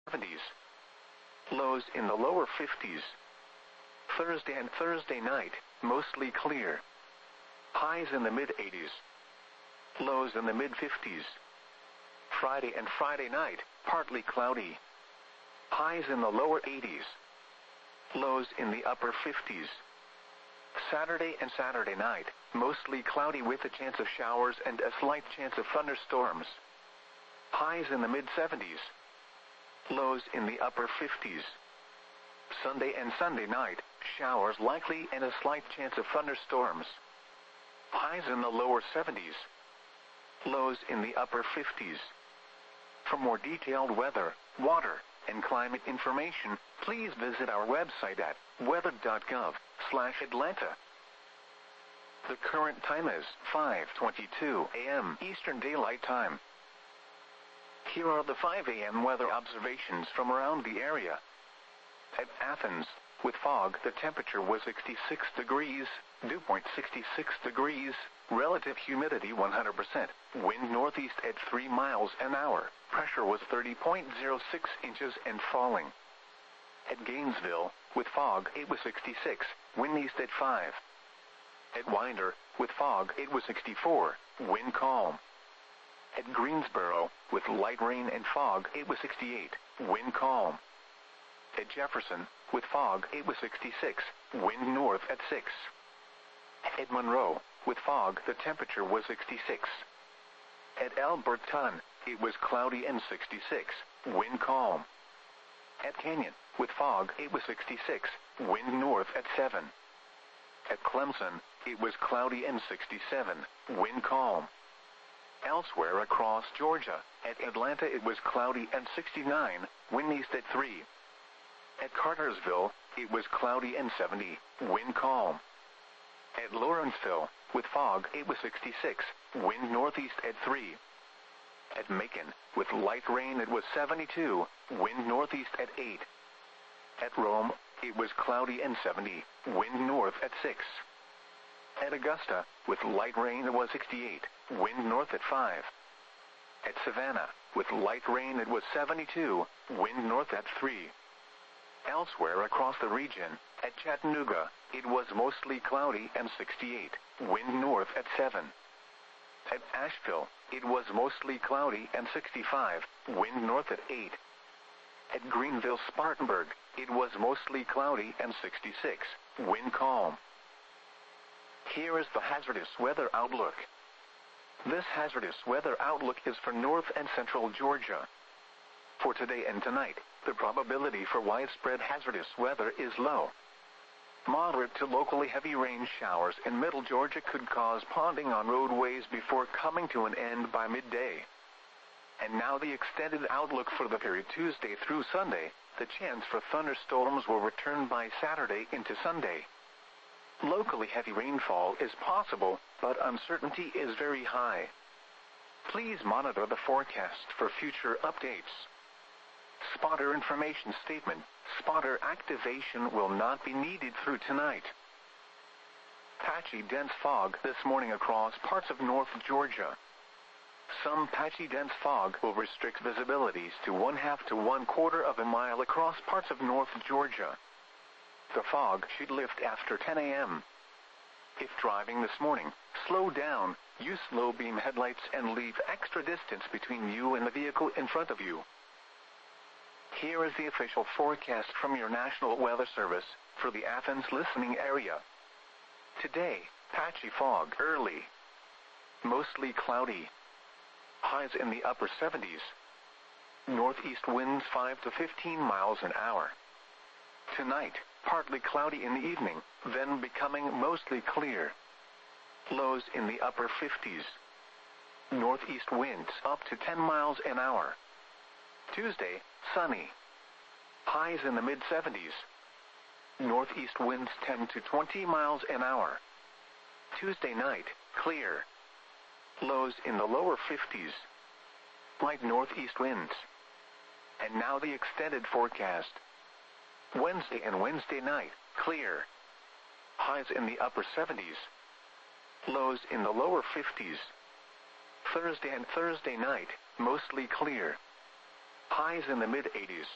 70s. Lows in the lower 50s. Thursday and Thursday night, mostly clear. Highs in the mid-80s. Lows in the mid-50s. Friday and Friday night, partly cloudy. Highs in the lower 80s. Lows in the upper 50s. Saturday and Saturday night, mostly cloudy with a chance of showers and a slight chance of thunderstorms. Highs in the mid-70s. Lows in the upper 50s. Sunday and Sunday night, showers likely and a slight chance of thunderstorms. Highs in the lower 70s. Lows in the upper 50s. For more detailed weather, water, and climate information, please visit our website at weather.gov/Atlanta. The current time is 5:22 a.m. Eastern Daylight Time. Here are the 5 a.m. weather observations from around the area. At Athens, with fog, the temperature was 66 degrees, dew point 66 degrees, relative humidity 100%, wind northeast at 3 miles an hour, pressure was 30.06 inches and falling. At Gainesville, with fog, it was 66, wind east at 5. At Winder, with fog, it was 64, wind calm. At Greensboro, with light rain and fog, it was 68, wind calm. At Jefferson, with fog, it was 66, wind north at 6. At Monroe, with fog, the temperature was 66. At Alberton, it was cloudy and 66, wind calm. At Canyon, with fog, it was 66, wind north at 7. At Clemson, it was cloudy and 67, wind calm. Elsewhere across Georgia, at Atlanta it was cloudy and 69, wind east at 3. At Cartersville, it was cloudy and 70, wind calm. At Lawrenceville, with fog, it was 66, wind northeast at 3. At Macon, with light rain, it was 72, wind northeast at 8. At Rome, it was cloudy and 70, wind north at 6. At Augusta, with light rain, it was 68, wind north at 5. At Savannah, with light rain, it was 72, wind north at 3. Elsewhere across the region, at Chattanooga, it was mostly cloudy and 68, wind north at 7. At Asheville, it was mostly cloudy and 65, wind north at 8. At Greenville-Spartanburg, it was mostly cloudy and 66, wind calm. Here is the hazardous weather outlook. This hazardous weather outlook is for north and central Georgia. For today and tonight, the probability for widespread hazardous weather is low. Moderate to locally heavy rain showers in middle Georgia could cause ponding on roadways before coming to an end by midday. And now the extended outlook for the period Tuesday through Sunday. The chance for thunderstorms will return by Saturday into Sunday. Locally heavy rainfall is possible, but uncertainty is very high. Please monitor the forecast for future updates. Spotter information statement. Spotter activation will not be needed through tonight. Patchy dense fog this morning across parts of North Georgia. Some patchy dense fog will restrict visibilities to 1/2 to 1/4 of a mile across parts of North Georgia. The fog should lift after 10 a.m. If driving this morning, slow down, use low beam headlights and leave extra distance between you and the vehicle in front of you. Here is the official forecast from your National Weather Service for the Athens listening area. Today, patchy fog early. Mostly cloudy. Highs in the upper 70s. Northeast winds 5 to 15 miles an hour. Tonight, partly cloudy in the evening, then becoming mostly clear. Lows in the upper 50s. Northeast winds up to 10 miles an hour. Tuesday, sunny. Highs in the mid-70s. Northeast winds 10 to 20 miles an hour. Tuesday night, clear. Lows in the lower 50s. Light northeast winds. And now the extended forecast. Wednesday and Wednesday night, clear. Highs in the upper 70s. Lows in the lower 50s. Thursday and Thursday night, mostly clear. Highs in the mid-80s.